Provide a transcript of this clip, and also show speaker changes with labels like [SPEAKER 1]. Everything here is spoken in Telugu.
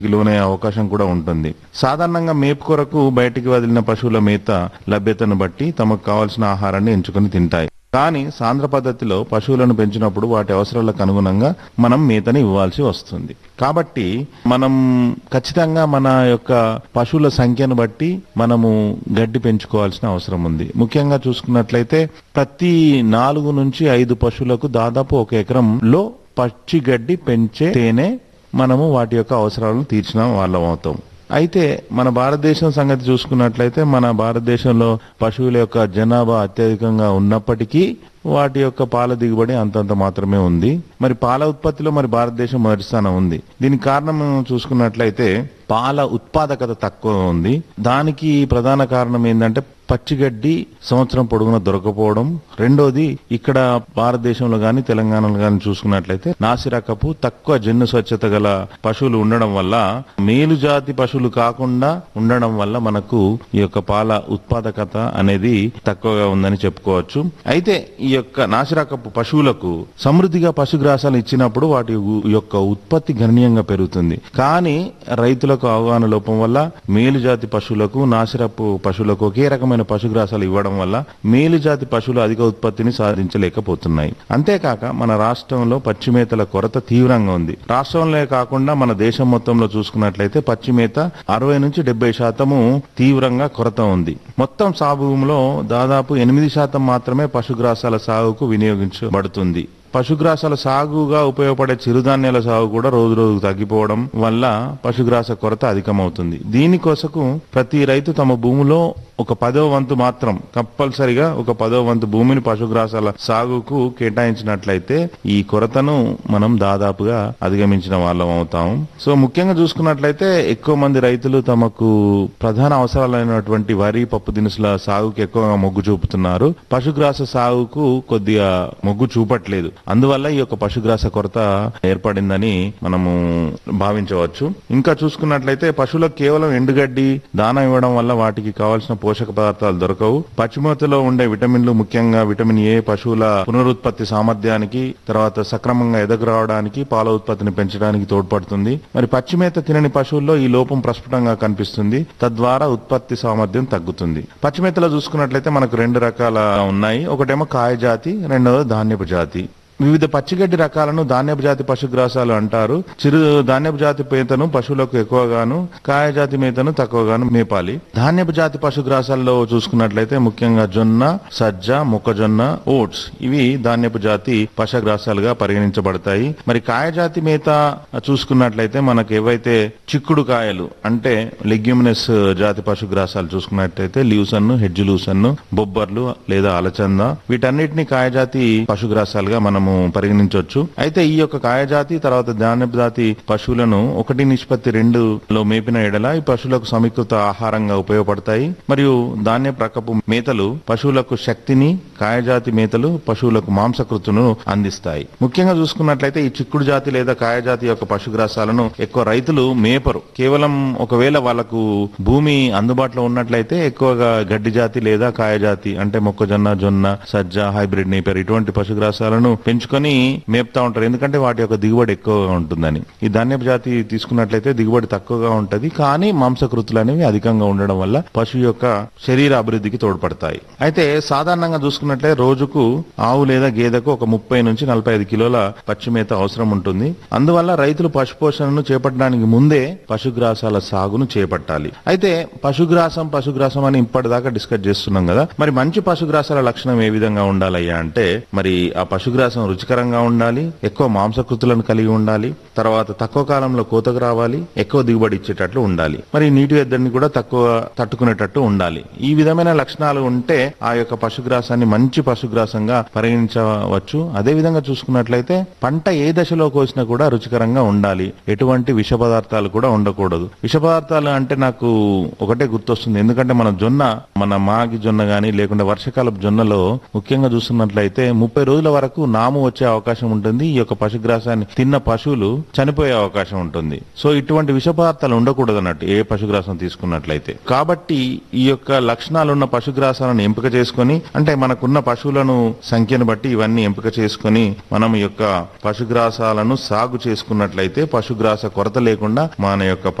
[SPEAKER 1] లోనే అవకాశం కూడా ఉంటుంది. సాధారణంగా మేపు కొరకు బయటికి వదిలిన పశువుల మేత లభ్యతను బట్టి తమకు కావాల్సిన ఆహారాన్ని ఎంచుకుని తింటాయి. కానీ సాంద్ర పద్ధతిలో పశువులను పెంచినప్పుడు వాటి అవసరాలకు అనుగుణంగా మనం మేతని ఇవ్వాల్సి వస్తుంది. కాబట్టి మనం ఖచ్చితంగా మన యొక్క పశువుల సంఖ్యను బట్టి మనము గడ్డి పెంచుకోవాల్సిన అవసరం ఉంది. ముఖ్యంగా చూసుకున్నట్లయితే ప్రతి 4 నుంచి 5 పశువులకు దాదాపు 1 ఎకరంలో పచ్చి గడ్డి పెంచేనే మనము వాటి యొక్క అవసరాలను తీర్చిన వాళ్ళం అవుతాం. అయితే మన భారతదేశం సంగతి చూసుకున్నట్లయితే మన భారతదేశంలో పశువుల యొక్క జనాభా అత్యధికంగా ఉన్నప్పటికీ వాటి యొక్క పాల దిగుబడి అంతంత మాత్రమే ఉంది. మరి పాల ఉత్పత్తిలో మరి భారతదేశం మొదటి స్థానం ఉంది. దీనికి కారణం చూసుకున్నట్లయితే పాల ఉత్పాదకత తక్కువ ఉంది. దానికి ప్రధాన కారణం ఏంటంటే పచ్చిగడ్డి సంవత్సరం పొడుగున దొరకపోవడం. రెండోది ఇక్కడ భారతదేశంలో గాని తెలంగాణలో గాని చూసుకున్నట్లయితే నాసిరకపు తక్కువ జన్యు స్వచ్ఛత గల పశువులు ఉండడం వల్ల, మేలు జాతి పశువులు కాకుండా ఉండడం వల్ల మనకు ఈ యొక్క పాల ఉత్పాదకత అనేది తక్కువగా ఉందని చెప్పుకోవచ్చు. అయితే ఈ యొక్క నాసిరకపు పశువులకు సమృద్ధిగా పశుగ్రాసాలు ఇచ్చినప్పుడు వాటి యొక్క ఉత్పత్తి గణనీయంగా పెరుగుతుంది. కానీ రైతులకు అవగాహన లోపం వల్ల మేలు జాతి పశువులకు, నాసిరపు పశువులకు ఒకే రకమైన పశుగ్రాసాలు ఇవ్వడం వల్ల మేలు జాతి పశువులు అధిక ఉత్పత్తిని సాధించలేకపోతున్నాయి. అంతేకాక మన రాష్ట్రంలో పచ్చి మేతల కొరత తీవ్రంగా ఉంది. రాష్ట్రంలో కాకుండా మన దేశం మొత్తంలో చూసుకున్నట్లయితే పచ్చి మేత 60 నుంచి 70% తీవ్రంగా కొరత ఉంది. మొత్తం సాగు భూమిలో దాదాపు 8% మాత్రమే పశుగ్రాసాల సాగుకు వినియోగించబడుతుంది. పశుగ్రాసాల సాగుగా ఉపయోగపడే చిరుధాన్యాల సాగు కూడా రోజు రోజుకు తగ్గిపోవడం వల్ల పశుగ్రాస కొరత అధికమవుతుంది. దీనికోసకు ప్రతి రైతు తమ భూమిలో ఒక 10వ వంతు మాత్రం కంపల్సరిగా ఒక 10వ వంతు భూమిని పశుగ్రాసాల సాగుకు కేటాయించినట్లయితే ఈ కొరతను మనం దాదాపుగా అధిగమించిన వాళ్ళం అవుతాం. సో ముఖ్యంగా చూసుకున్నట్లయితే ఎక్కువ మంది రైతులు తమకు ప్రధాన అవసరాలైనటువంటి వరి, పప్పు దినుసుల సాగుకు ఎక్కువగా మొగ్గు చూపుతున్నారు. పశుగ్రాస సాగుకు కొద్దిగా మొగ్గు చూపట్లేదు. అందువల్ల ఈ యొక్క పశుగ్రాస కొరత ఏర్పడిందని మనము భావించవచ్చు. ఇంకా చూసుకున్నట్లయితే పశువులకు కేవలం ఎండుగడ్డి దానా ఇవ్వడం వల్ల వాటికి కావాల్సిన పోషక పదార్థాలు దొరకవు. పచ్చిమేతలో ఉండే విటమిన్లు, ముఖ్యంగా విటమిన్ ఏ పశువుల పునరుత్పత్తి సామర్థ్యానికి, తర్వాత సక్రమంగా ఎదగరావడానికి, పాల ఉత్పత్తిని పెంచడానికి తోడ్పడుతుంది. మరి పచ్చిమేత తినని పశువుల్లో ఈ లోపం ప్రస్ఫుటంగా కనిపిస్తుంది. తద్వారా ఉత్పత్తి సామర్థ్యం తగ్గుతుంది. పచ్చిమేతలో చూసుకున్నట్లయితే మనకు 2 రకాల ఉన్నాయి. ఒకటేమో కాయ జాతి, రెండవది ధాన్యపు జాతి. వివిధ పచ్చిగడ్డి రకాలను ధాన్యపు జాతి పశుగ్రాసాలు అంటారు. చిరు ధాన్యపు జాతి మేతను పశువులకు ఎక్కువగాను, కాయ జాతి మేతను తక్కువగాను మేపాలి. ధాన్యపు జాతి పశుగ్రాసాల్లో చూసుకున్నట్లయితే ముఖ్యంగా జొన్న, సజ్జ, మొక్కజొన్న, ఓట్స్ ఇవి ధాన్యపు జాతి పశుగ్రాసాలుగా పరిగణించబడతాయి. మరి కాయ జాతి మేత చూసుకున్నట్లయితే మనకు ఏవైతే చిక్కుడు కాయలు అంటే లెగ్యూమినస్ జాతి పశుగ్రాసాలు చూసుకున్నట్లయితే ల్యూసన్, హెడ్జ్ లూసన్, బొబ్బర్లు లేదా అలచంద వీటన్నిటిని కాయ జాతి పశుగ్రాసాలుగా మనము పరిగణించవచ్చు. అయితే ఈ యొక్క కాయజాతి తర్వాత ధాన్యపు జాతి పశువులను 1:2 మేపిన ఎడల ఈ పశువులకు సమీకృత ఆహారంగా ఉపయోగపడతాయి. మరియు ధాన్యపు రకపు మేతలు పశువులకు శక్తిని, కాయజాతి మేతలు పశువులకు మాంసకృతును అందిస్తాయి. ముఖ్యంగా చూసుకున్నట్లయితే ఈ చిక్కుడు జాతి లేదా కాయజాతి యొక్క పశుగ్రాసాలను ఎక్కువ రైతులు మేపరు. కేవలం ఒకవేళ వాళ్ళకు భూమి అందుబాటులో ఉన్నట్లయితే ఎక్కువగా గడ్డి జాతి లేదా కాయజాతి అంటే మొక్కజొన్న, జొన్న, సజ్జ, హైబ్రిడ్ నేపర్ ఇటువంటి పశుగ్రాసాలను పెంచుకొని మేపుతా ఉంటారు. ఎందుకంటే వాటి యొక్క దిగుబడి ఎక్కువగా ఉంటుందని. ఈ ధాన్యపు జాతి తీసుకున్నట్లయితే దిగుబడి తక్కువగా ఉంటది, కానీ మాంసకృతులు అనేవి అధికంగా ఉండడం వల్ల పశువు యొక్క శరీర అభివృద్ధికి తోడ్పడతాయి. అయితే సాధారణంగా చూసుకున్నట్లయితే రోజుకు ఆవు లేదా గేదెకు ఒక 30 నుంచి 45 కిలోల పచ్చి మేత అవసరం ఉంటుంది. అందువల్ల రైతులు పశుపోషణను చేపట్టడానికి ముందే పశుగ్రాసాల సాగును చేపట్టాలి. అయితే పశుగ్రాసం అని ఇప్పటిదాకా డిస్కస్ చేస్తున్నాం కదా. మరి మంచి పశుగ్రాసాల లక్షణం ఏ విధంగా ఉండాలయ్యా అంటే మరి ఆ పశుగ్రాసం రుచికరంగా ఉండాలి, ఎక్కువ మాంసకృతులను కలిగి ఉండాలి, తర్వాత తక్కువ కాలంలో కోతకు రావాలి, ఎక్కువ దిగుబడి ఇచ్చేటట్లు ఉండాలి, మరి నీటి ఎద్దడిని కూడా తక్కువ తట్టుకునేటట్టు ఉండాలి. ఈ విధమైన లక్షణాలు ఉంటే ఆ యొక్క పశుగ్రాసాన్ని మంచి పశుగ్రాసంగా పరిగణించవచ్చు. అదే విధంగా చూసుకున్నట్లయితే పంట ఏ దశలో కోసినా కూడా రుచికరంగా ఉండాలి. ఎటువంటి విష పదార్థాలు కూడా ఉండకూడదు. విష పదార్థాలు అంటే నాకు ఒకటే గుర్తొస్తుంది. ఎందుకంటే మన మాగి జొన్న గాని లేకుంటే వర్షకాలపు జొన్నలో ముఖ్యంగా చూస్తున్నట్లయితే 30 రోజుల వరకు నామ పాము వచ్చే అవకాశం ఉంటుంది. ఈ యొక్క పశుగ్రాసాన్ని తిన్న పశువులు చనిపోయే అవకాశం ఉంటుంది. సో ఇటువంటి విష పదార్థాలు ఉండకూడదు అన్నట్టు ఏ పశుగ్రాసం తీసుకున్నట్లయితే. కాబట్టి ఈ యొక్క లక్షణాలున్న పశుగ్రాసాలను ఎంపిక చేసుకొని, అంటే మనకున్న పశువులను సంఖ్యను బట్టి ఇవన్నీ ఎంపిక చేసుకొని మనం ఈ యొక్క పశుగ్రాసాలను సాగు చేసుకున్నట్లయితే పశుగ్రాస కొరత లేకుండా మన యొక్క